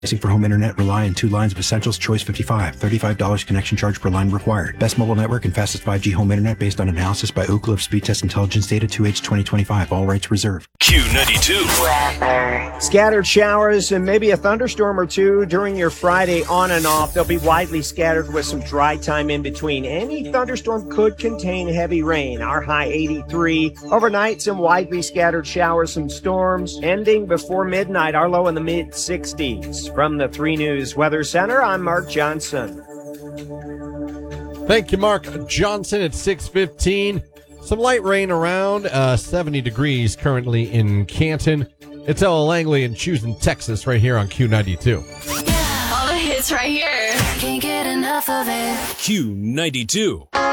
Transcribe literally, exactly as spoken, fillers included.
Pricing for home internet, rely on two lines of Essentials, Choice fifty-five. thirty-five dollars connection charge per line required. Best mobile network and fastest five G home internet based on analysis by Ookla of Speed Test Intelligence Data two H twenty twenty-five. All rights reserved. Q ninety-two. Scattered showers and maybe a thunderstorm or two during your Friday on and off. They'll be widely scattered with some dry time in between. Any thunderstorm could contain heavy rain. Our high eighty-three. Overnight, some widely scattered showers, some storms. Ending before midnight, our low in the mid sixties. From the three News Weather Center, I'm Mark Johnson. Thank you, Mark Johnson, at six fifteen. Some light rain around, uh, seventy degrees currently in Canton. It's Ella Langley in Choosing, Texas, right here on Q ninety-two. Yeah, all the hits right here. Can't get enough of it. Q ninety-two.